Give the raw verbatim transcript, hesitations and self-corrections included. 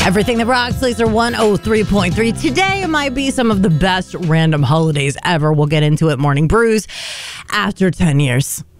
Everything that rocks, Laser one oh three point three. Today might be some of the best random holidays ever. We'll get into it. Morning Brews after ten years.